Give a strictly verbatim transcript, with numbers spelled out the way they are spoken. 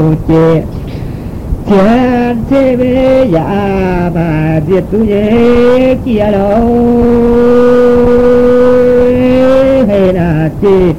chế thiên thế bế ya bà diệt tu ye kia đâu hay là chế